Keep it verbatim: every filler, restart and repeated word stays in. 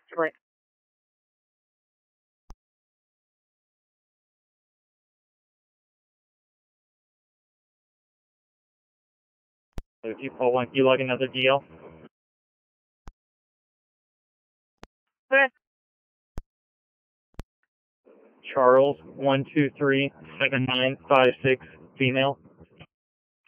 Right. So if you call one, you log another D L. Okay. Charles, one two three seven nine five six, female.